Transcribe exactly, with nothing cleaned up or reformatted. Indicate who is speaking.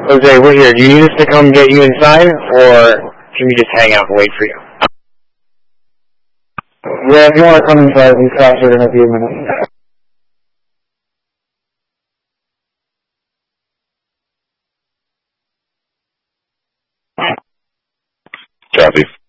Speaker 1: Jose, we're here. Do you need us to come get you inside, or can we just hang out and wait for you?
Speaker 2: Yeah, if you want to come inside, we stop here in a few minutes.
Speaker 3: Copy.